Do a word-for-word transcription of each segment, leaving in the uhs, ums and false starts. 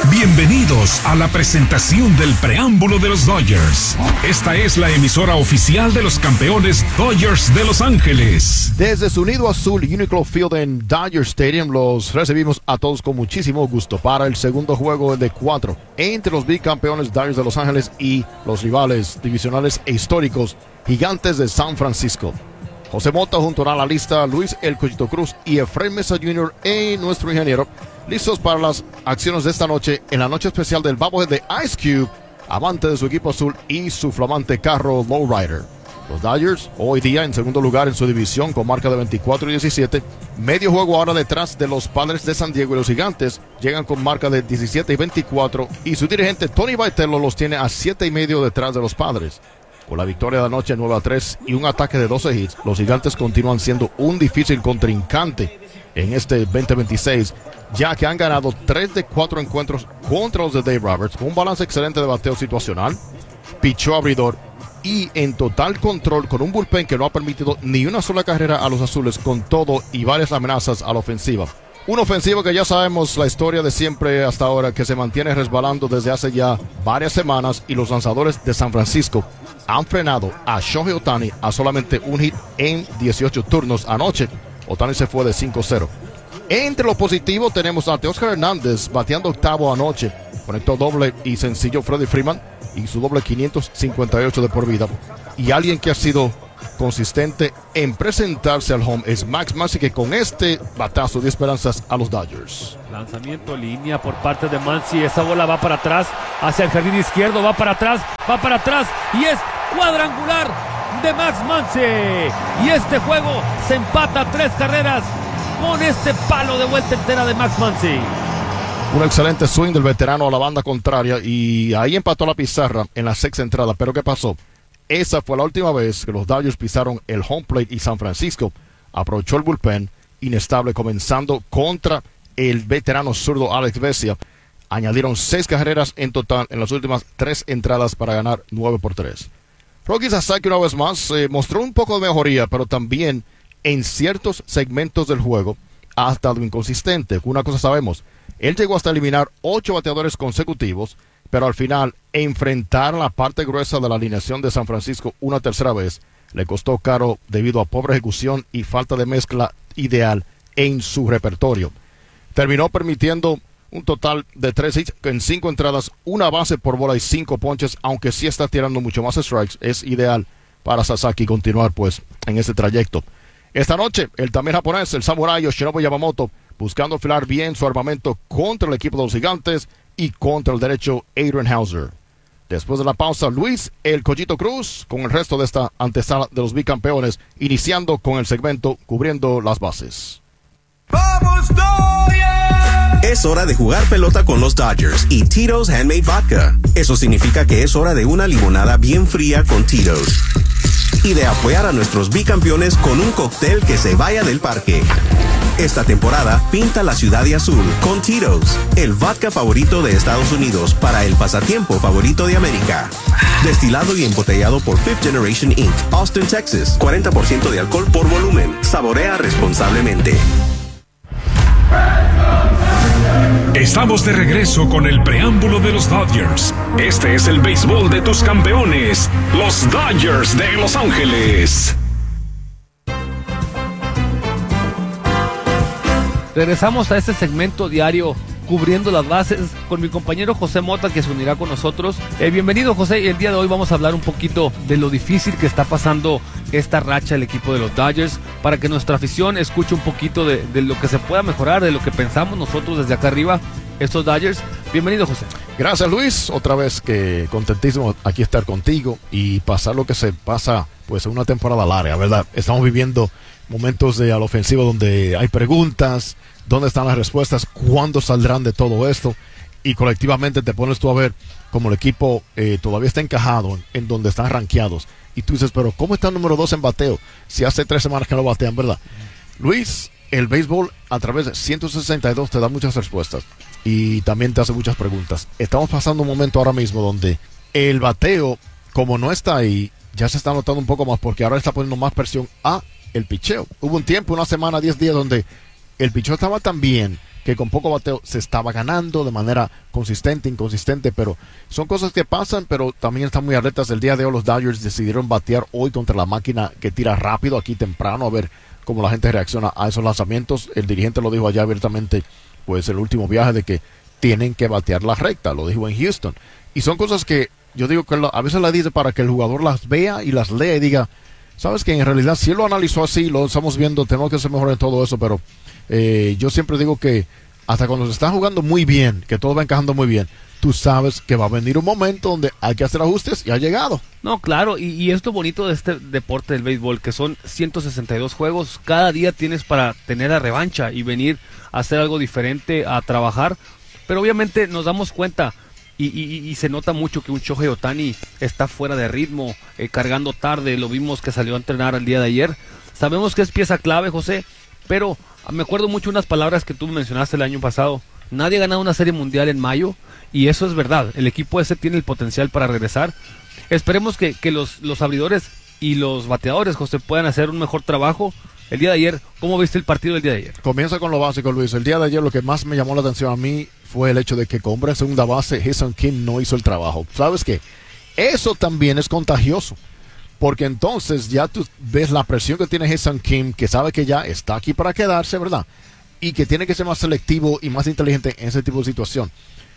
Bienvenidos a la presentación del preámbulo de los Dodgers. Esta es la emisora oficial de los campeones Dodgers de Los Ángeles. Desde su nido azul Uniqlo Field en Dodger Stadium, los recibimos a todos con muchísimo gusto para el segundo juego de cuatro entre los bicampeones Dodgers de Los Ángeles y los rivales divisionales e históricos Gigantes de San Francisco. José Mota junto a la lista, Luis El Cochito Cruz y Efraín Mesa junior y nuestro ingeniero, listos para las acciones de esta noche, en la noche especial del bobblehead de Ice Cube, amante de su equipo azul y su flamante carro Lowrider. Los Dodgers, hoy día en segundo lugar en su división con marca de veinticuatro y diecisiete, medio juego ahora detrás de los Padres de San Diego, y los Gigantes llegan con marca de diecisiete y veinticuatro, y su dirigente Tony Vitello los tiene a siete y medio detrás de los Padres. Con la victoria de anoche nueve a tres y un ataque de doce hits, los Gigantes continúan siendo un difícil contrincante en este veinte veintiséis, ya que han ganado tres de cuatro encuentros contra los de Dave Roberts, con un balance excelente de bateo situacional, pichó abridor y en total control, con un bullpen que no ha permitido ni una sola carrera a los azules, con todo y varias amenazas a la ofensiva. Una ofensiva que ya sabemos la historia de siempre hasta ahora, que se mantiene resbalando desde hace ya varias semanas, y los lanzadores de San Francisco han frenado a Shohei Ohtani a solamente un hit en dieciocho turnos. Anoche Ohtani se fue de cinco cero. Entre lo positivo tenemos a Teoscar Hernández bateando octavo anoche. Conectó doble y sencillo Freddie Freeman y su doble quinientos cincuenta y ocho de por vida. Y alguien que ha sido consistente en presentarse al home es Max Muncy, que con este batazo de esperanzas a los Dodgers. Lanzamiento línea por parte de Muncy. Esa bola va para atrás, hacia el jardín izquierdo, va para atrás, va para atrás y es cuadrangular de Max Muncy. Y este juego se empata a tres carreras con este palo de vuelta entera de Max Muncy. Un excelente swing del veterano a la banda contraria, y ahí empató la pizarra en la sexta entrada. Pero ¿qué pasó? Esa fue la última vez que los Dodgers pisaron el home plate, y San Francisco aprovechó el bullpen inestable, comenzando contra el veterano zurdo Alex Vesia. Añadieron seis carreras en total en las últimas tres entradas para ganar nueve por tres. Roki Sasaki una vez más eh, mostró un poco de mejoría, pero también en ciertos segmentos del juego ha estado inconsistente. Una cosa sabemos, él llegó hasta eliminar ocho bateadores consecutivos, pero al final enfrentar la parte gruesa de la alineación de San Francisco una tercera vez le costó caro debido a pobre ejecución y falta de mezcla ideal en su repertorio. Terminó permitiendo un total de tres hits en cinco entradas, una base por bola y cinco ponches, aunque sí está tirando mucho más strikes. Es ideal para Sasaki continuar pues en ese trayecto. Esta noche, el también japonés, el samurái Yoshinobu Yamamoto, buscando afilar bien su armamento contra el equipo de los Gigantes y contra el derecho Adrian Hauser. Después de la pausa, Luis El Cochito Cruz con el resto de esta antesala de los bicampeones, iniciando con el segmento Cubriendo las Bases. ¡Vamos, Dodgers! Es hora de jugar pelota con los Dodgers y Tito's Handmade Vodka. Eso significa que es hora de una limonada bien fría con Tito's. Y de apoyar a nuestros bicampeones con un cóctel que se vaya del parque. Esta temporada, pinta la ciudad de azul con Tito's, el vodka favorito de Estados Unidos para el pasatiempo favorito de América. Destilado y embotellado por Fifth Generation incorporated, Austin, Texas. cuarenta por ciento de alcohol por volumen. Saborea responsablemente. Estamos de regreso con el preámbulo de los Dodgers. Este es el béisbol de tus campeones, los Dodgers de Los Ángeles. Regresamos a este segmento diario Cubriendo las Bases con mi compañero José Mota, que se unirá con nosotros. Eh, bienvenido, José. El día de hoy vamos a hablar un poquito de lo difícil que está pasando esta racha el equipo de los Dodgers, para que nuestra afición escuche un poquito de, de lo que se pueda mejorar, de lo que pensamos nosotros desde acá arriba, estos Dodgers. Bienvenido, José. Gracias, Luis. Otra vez que contentísimo aquí estar contigo y pasar lo que se pasa pues en una temporada larga, ¿verdad? Estamos viviendo momentos de a la ofensiva donde hay preguntas, dónde están las respuestas, cuándo saldrán de todo esto, y colectivamente te pones tú a ver como el equipo eh, todavía está encajado en, en donde están rankeados, y tú dices, pero ¿cómo está el número dos en bateo? Si hace tres semanas que no batean, ¿verdad? Mm. Luis, el béisbol a través de ciento sesenta y dos te da muchas respuestas y también te hace muchas preguntas. Estamos pasando un momento ahora mismo donde el bateo, como no está ahí, ya se está notando un poco más, porque ahora está poniendo más presión a el picheo. Hubo un tiempo, una semana, diez días, donde el picheo estaba tan bien, que con poco bateo se estaba ganando de manera consistente, inconsistente, pero son cosas que pasan, pero también están muy atletas. El día de hoy los Dodgers decidieron batear hoy contra la máquina que tira rápido aquí temprano, a ver cómo la gente reacciona a esos lanzamientos. El dirigente lo dijo allá abiertamente, pues el último viaje, de que tienen que batear la recta, lo dijo en Houston. Y son cosas que yo digo que a veces las dice para que el jugador las vea y las lea y diga, sabes que en realidad si él lo analizó así, lo estamos viendo, tenemos que ser mejor en todo eso, pero eh, yo siempre digo que hasta cuando se está jugando muy bien, que todo va encajando muy bien, tú sabes que va a venir un momento donde hay que hacer ajustes y ha llegado. No, claro, y, y es lo bonito de este deporte del béisbol, que son ciento sesenta y dos juegos, cada día tienes para tener la revancha y venir a hacer algo diferente, a trabajar, pero obviamente nos damos cuenta y, y, y se nota mucho que un Shohei Ohtani está fuera de ritmo, eh, cargando tarde, lo vimos que salió a entrenar el día de ayer. Sabemos que es pieza clave, José, pero me acuerdo mucho unas palabras que tú mencionaste el año pasado. Nadie ha ganado una serie mundial en mayo, y eso es verdad. El equipo ese tiene el potencial para regresar. Esperemos que, que los, los abridores y los bateadores, José, puedan hacer un mejor trabajo. El día de ayer, ¿cómo viste el partido del día de ayer? Comienza con lo básico, Luis. El día de ayer lo que más me llamó la atención a mí fue el hecho de que con hombre en segunda base, Jason Kim no hizo el trabajo. ¿Sabes qué? Eso también es contagioso, porque entonces ya tú ves la presión que tiene Jason Kim, que sabe que ya está aquí para quedarse, ¿verdad? Y que tiene que ser más selectivo y más inteligente en ese tipo de situación.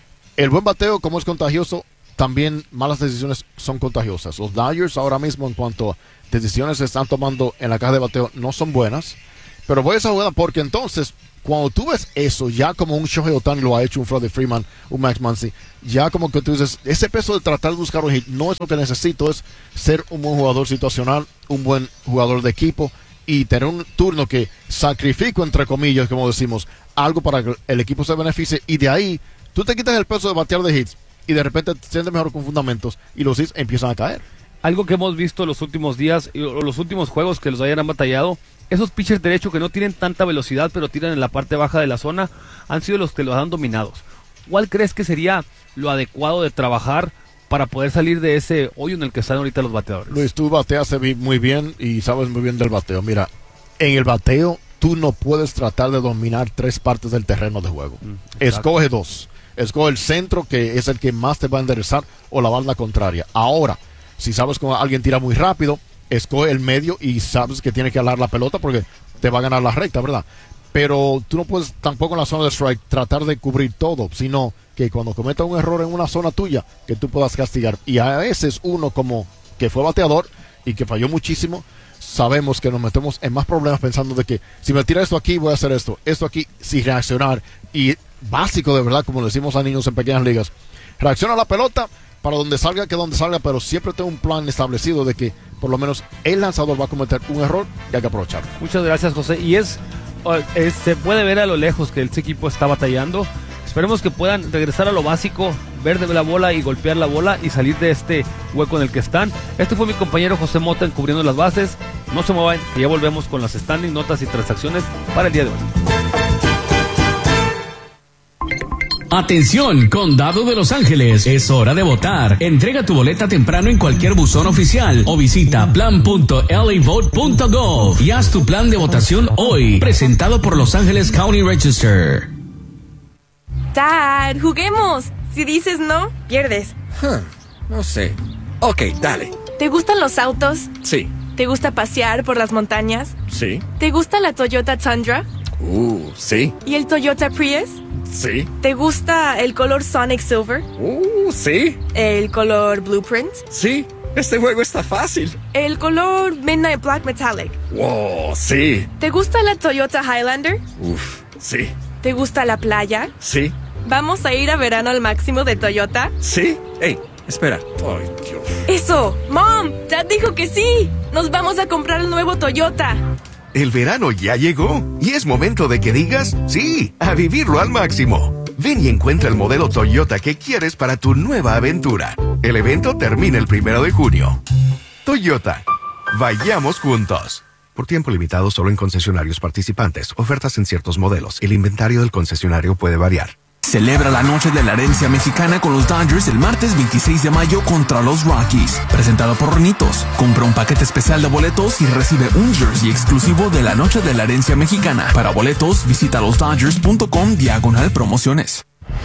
El buen bateo, como es contagioso, también malas decisiones son contagiosas. Los Dodgers ahora mismo, en cuanto a decisiones se están tomando en la caja de bateo, no son buenas. Pero voy a esa jugada porque entonces, cuando tú ves eso, ya como un Shohei Ohtani lo ha hecho, un Freddie Freeman, un Max Muncy, ya como que tú dices, ese peso de tratar de buscar un hit no es lo que necesito, es ser un buen jugador situacional, un buen jugador de equipo y tener un turno que sacrifico, entre comillas, como decimos, algo para que el equipo se beneficie, y de ahí tú te quitas el peso de batear de hits y de repente te sientes mejor con fundamentos y los hits empiezan a caer. Algo que hemos visto los últimos días, o los últimos juegos que los hayan batallado, esos pitchers derecho que no tienen tanta velocidad pero tiran en la parte baja de la zona, han sido los que los han dominados. ¿Cuál crees que sería lo adecuado de trabajar para poder salir de ese hoyo en el que están ahorita los bateadores? Luis, tú bateas muy bien y sabes muy bien del bateo. Mira, en el bateo tú no puedes tratar de dominar tres partes del terreno de juego. Mm, Escoge dos. Escoge el centro, que es el que más te va a enderezar, o la banda contraria. Ahora, si sabes que alguien tira muy rápido, escoge el medio y sabes que tiene que alar la pelota porque te va a ganar la recta, ¿verdad? Pero tú no puedes tampoco en la zona de strike tratar de cubrir todo, sino que cuando cometas un error en una zona tuya, que tú puedas castigar. Y a veces uno, como que fue bateador y que falló muchísimo, sabemos que nos metemos en más problemas pensando de que si me tira esto aquí, voy a hacer esto, esto aquí, sin reaccionar. Y básico, de verdad, como le decimos a niños en pequeñas ligas, reacciona a la pelota para donde salga, que donde salga, pero siempre tengo un plan establecido de que por lo menos el lanzador va a cometer un error y hay que aprovecharlo. Muchas gracias, José. Y es, es se puede ver a lo lejos que este equipo está batallando. Esperemos que puedan regresar a lo básico, ver de la bola y golpear la bola y salir de este hueco en el que están. Este fue mi compañero José Mota encubriendo las bases. No se muevan, que ya volvemos con las standing, notas y transacciones para el día de hoy. Atención, Condado de Los Ángeles, es hora de votar. Entrega tu boleta temprano en cualquier buzón oficial o visita plan punto l a vote punto gov y haz tu plan de votación hoy, presentado por Los Ángeles County Register. Dad, juguemos. Si dices no, pierdes. Huh, no sé. Ok, dale. ¿Te gustan los autos? Sí. ¿Te gusta pasear por las montañas? Sí. ¿Te gusta la Toyota Tundra? Uh, sí. ¿Y el Toyota Prius? Sí. ¿Te gusta el color Sonic Silver? Uh, sí. ¿El color Blueprint? Sí. Este juego está fácil. ¿El color Midnight Black Metallic? Wow, sí. ¿Te gusta la Toyota Highlander? Uf, sí. ¿Te gusta la playa? Sí. ¿Vamos a ir a verano al máximo de Toyota? Sí. Ey, espera. Ay, Dios. ¡Eso! ¡Mom! ¡Dad dijo que sí! ¡Nos vamos a comprar el nuevo Toyota! El verano ya llegó y es momento de que digas sí, a vivirlo al máximo. Ven y encuentra el modelo Toyota que quieres para tu nueva aventura. El evento termina el primero de junio. Toyota, vayamos juntos. Por tiempo limitado solo en concesionarios participantes. Ofertas en ciertos modelos. El inventario del concesionario puede variar. Celebra la noche de la herencia mexicana con los Dodgers el martes veintiséis de mayo contra los Rockies. Presentado por Hornitos. Compra un paquete especial de boletos y recibe un jersey exclusivo de la noche de la herencia mexicana. Para boletos, visita losdodgers.com diagonal promociones.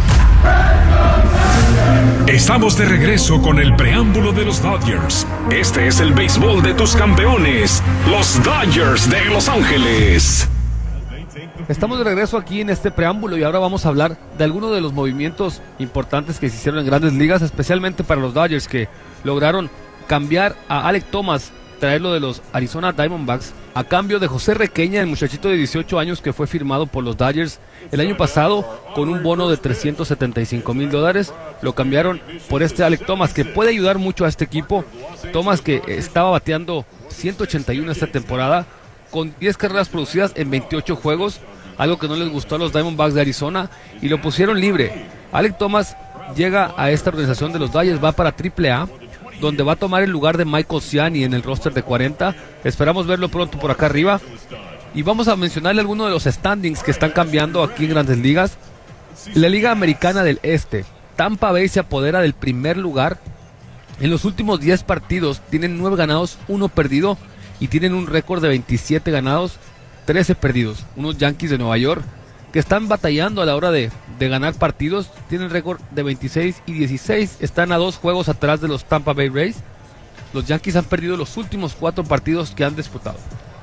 Estamos de regreso con el preámbulo de los Dodgers. Este es el béisbol de tus campeones, los Dodgers de Los Ángeles. Estamos de regreso aquí en este preámbulo y ahora vamos a hablar de algunos de los movimientos importantes que se hicieron en Grandes Ligas, especialmente para los Dodgers, que lograron cambiar a Alek Thomas, traerlo de los Arizona Diamondbacks, a cambio de José Requeña, el muchachito de dieciocho años que fue firmado por los Dodgers el año pasado con un bono de trescientos setenta y cinco mil dólares. Lo cambiaron por este Alek Thomas, que puede ayudar mucho a este equipo. Thomas, que estaba bateando ciento ochenta y uno esta temporada, con diez carreras producidas en veintiocho juegos, algo que no les gustó a los Diamondbacks de Arizona, y lo pusieron libre. Alek Thomas llega a esta organización de los Dodgers, va para triple A, donde va a tomar el lugar de Michael Ciani en el roster de cuarenta. Esperamos verlo pronto por acá arriba. Y vamos a mencionarle algunos de los standings que están cambiando aquí en Grandes Ligas. La Liga Americana del Este, Tampa Bay se apodera del primer lugar. En los últimos diez partidos tienen nueve ganados, uno perdido, y tienen un récord de veintisiete ganados, trece perdidos. Unos Yankees de Nueva York que están batallando a la hora de, de ganar partidos, tienen récord de veintiséis y dieciséis, están a dos juegos atrás de los Tampa Bay Rays. Los Yankees han perdido los últimos cuatro partidos que han disputado.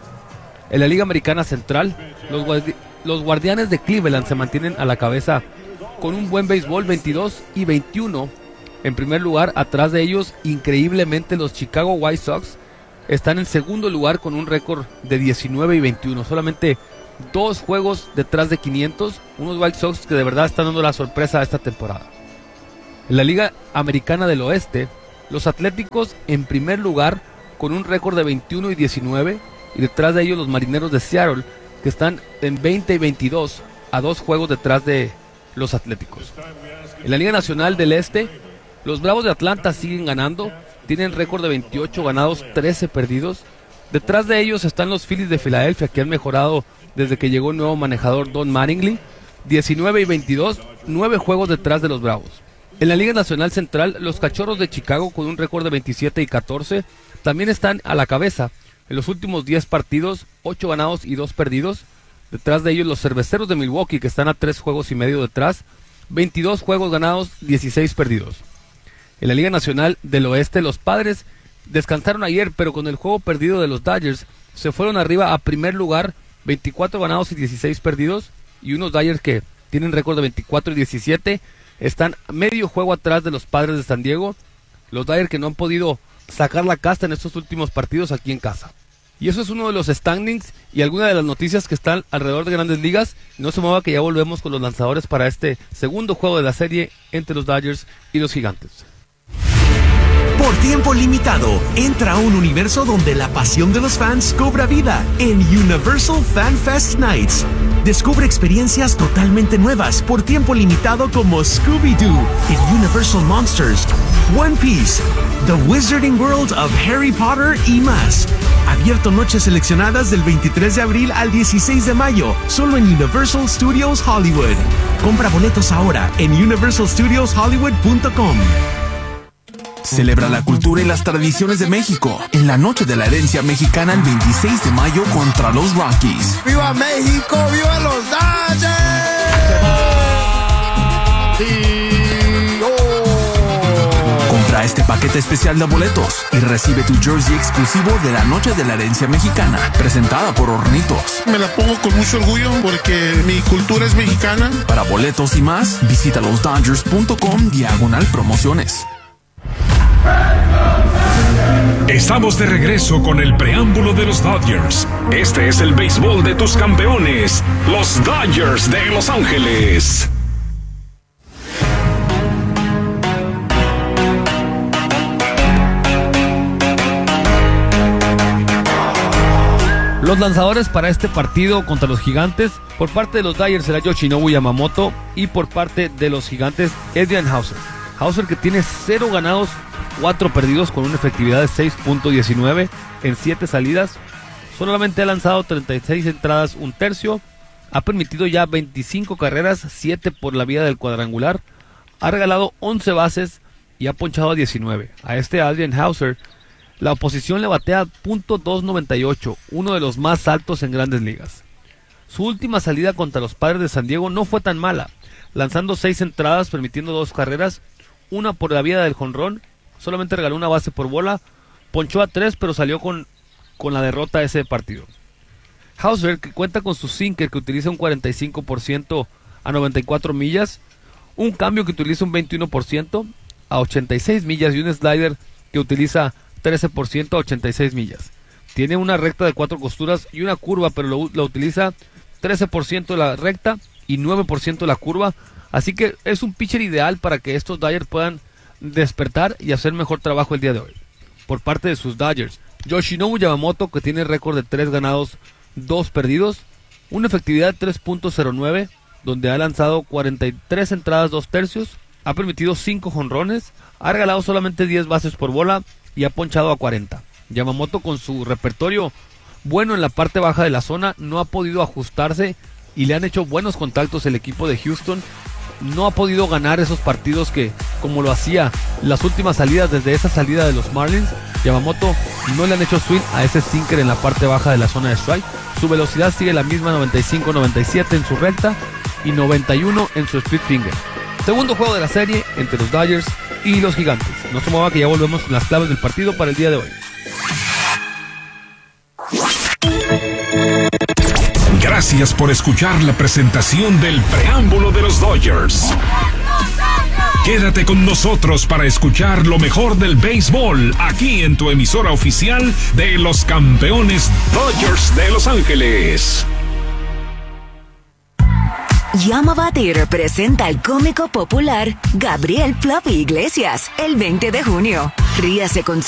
En la Liga Americana Central, los, guardi- los Guardianes de Cleveland se mantienen a la cabeza con un buen béisbol, veintidós y veintiuno. En primer lugar, atrás de ellos, increíblemente, los Chicago White Sox están en segundo lugar con un récord de diecinueve y veintiuno. Solamente dos juegos detrás de quinientos. Unos White Sox que de verdad están dando la sorpresa esta temporada. En la Liga Americana del Oeste, los Atléticos en primer lugar con un récord de veintiuno y diecinueve. Y detrás de ellos los Marineros de Seattle, que están en veinte y veintidós, a dos juegos detrás de los Atléticos. En la Liga Nacional del Este, los Bravos de Atlanta siguen ganando, tienen récord de veintiocho ganados, trece perdidos. Detrás de ellos están los Phillies de Filadelfia, que han mejorado desde que llegó el nuevo manejador Don Mattingly, diecinueve y veintidós, nueve juegos detrás de los Bravos. En la Liga Nacional Central, los Cachorros de Chicago, con un récord de veintisiete y catorce, también están a la cabeza. En los últimos diez partidos, ocho ganados y dos perdidos. Detrás de ellos los Cerveceros de Milwaukee, que están a tres juegos y medio detrás, veintidós juegos ganados, dieciséis perdidos. En la Liga Nacional del Oeste, los Padres descansaron ayer, pero con el juego perdido de los Dodgers, se fueron arriba a primer lugar, veinticuatro ganados y dieciséis perdidos, y unos Dodgers que tienen récord de veinticuatro y diecisiete, están medio juego atrás de los Padres de San Diego, los Dodgers que no han podido sacar la casta en estos últimos partidos aquí en casa. Y eso es uno de los standings y algunas de las noticias que están alrededor de Grandes Ligas. No se mueva, que ya volvemos con los lanzadores para este segundo juego de la serie entre los Dodgers y los Gigantes. Por tiempo limitado, entra a un universo donde la pasión de los fans cobra vida en Universal Fan Fest Nights. Descubre experiencias totalmente nuevas por tiempo limitado como Scooby-Doo en Universal Monsters, One Piece, The Wizarding World of Harry Potter y más. Abierto noches seleccionadas del veintitrés de abril al dieciséis de mayo, solo en Universal Studios Hollywood. Compra boletos ahora en universal studios hollywood punto com. Celebra la cultura y las tradiciones de México en la noche de la herencia mexicana el veintiséis de mayo contra los Rockies. ¡Viva México! ¡Viva los Dodgers! Compra este paquete especial de boletos y recibe tu jersey exclusivo de la noche de la herencia mexicana, presentada por Hornitos. Me la pongo con mucho orgullo porque mi cultura es mexicana. Para boletos y más, visita losdodgers.com diagonal promociones. Estamos de regreso con el preámbulo de los Dodgers. Este es el béisbol de tus campeones, los Dodgers de Los Ángeles. Los lanzadores para este partido contra los Gigantes, por parte de los Dodgers será Yoshinobu Yamamoto, y por parte de los Gigantes, Adrian Houser. Houser, que tiene cero ganados, cuatro perdidos, con una efectividad de seis punto diecinueve en siete salidas. Solamente ha lanzado treinta y seis entradas, un tercio. Ha permitido ya veinticinco carreras, siete por la vía del cuadrangular. Ha regalado once bases y ha ponchado a diecinueve. A este Adrian Hauser, la oposición le batea punto doscientos noventa y ocho, uno de los más altos en Grandes Ligas. Su última salida contra los Padres de San Diego no fue tan mala, lanzando seis entradas, permitiendo dos carreras, una por la vía del jonrón, solamente regaló una base por bola, ponchó a tres, pero salió con, con la derrota ese partido. Hauser, que cuenta con su sinker, que utiliza un cuarenta y cinco por ciento a noventa y cuatro millas, un cambio que utiliza un veintiuno por ciento a ochenta y seis millas y un slider que utiliza trece por ciento a ochenta y seis millas. Tiene una recta de cuatro costuras y una curva, pero lo, lo utiliza trece por ciento la recta y nueve por ciento la curva, así que es un pitcher ideal para que estos Dodgers puedan despertar y hacer mejor trabajo el día de hoy. Por parte de sus Dodgers, Yoshinobu Yamamoto, que tiene récord de tres ganados, dos perdidos, una efectividad de tres punto cero nueve, donde ha lanzado cuarenta y tres entradas, dos tercios, ha permitido cinco jonrones, ha regalado solamente diez bases por bola y ha ponchado a cuarenta. Yamamoto, con su repertorio bueno en la parte baja de la zona, no ha podido ajustarse y le han hecho buenos contactos el equipo de Houston. No ha podido ganar esos partidos que, como lo hacía las últimas salidas desde esa salida de los Marlins, Yamamoto no le han hecho swing a ese sinker en la parte baja de la zona de strike. Su velocidad sigue la misma, noventa y cinco noventa y siete en su recta y noventa y uno en su split finger. Segundo juego de la serie entre los Dodgers y los Gigantes. No se mueva, que ya volvemos con las claves del partido para el día de hoy. Gracias por escuchar la presentación del preámbulo de los Dodgers. Quédate con nosotros para escuchar lo mejor del béisbol aquí en tu emisora oficial de los campeones Dodgers de Los Ángeles. Llama Batir presenta al cómico popular Gabriel Fluffy Iglesias el veinte de junio. Ríase con